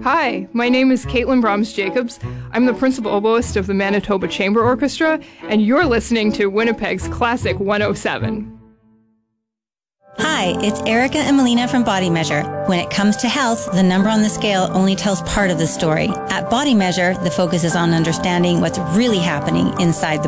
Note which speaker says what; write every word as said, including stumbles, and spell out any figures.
Speaker 1: Hi, my name is Caitlin Brahms-Jacobs. I'm the principal oboist of the Manitoba Chamber Orchestra, and you're listening to Winnipeg's Classic one oh seven.
Speaker 2: Hi, it's Erica and Melina from Body Measure. When it comes to health, the number on the scale only tells part of the story. At Body Measure, the focus is on understanding what's really happening inside the